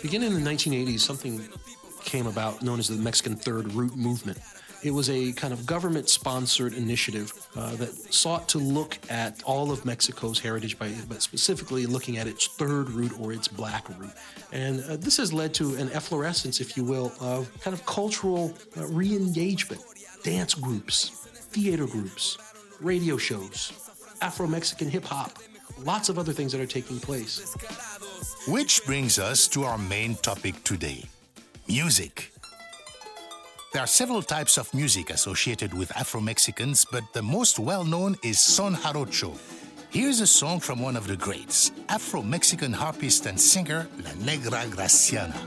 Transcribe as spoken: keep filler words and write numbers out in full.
Beginning in the nineteen eighties, something came about known as the Mexican Third Root Movement. It was a kind of government-sponsored initiative uh, that sought to look at all of Mexico's heritage, by, but specifically looking at its third root or its black root. And uh, this has led to an efflorescence, if you will, of kind of cultural uh, re-engagement. Dance groups, theater groups, radio shows, Afro-Mexican hip-hop, lots of other things that are taking place. Which brings us to our main topic today, music. There are several types of music associated with Afro-Mexicans, but the most well-known is son jarocho. Here's a song from one of the greats, Afro-Mexican harpist and singer La Negra Graciana.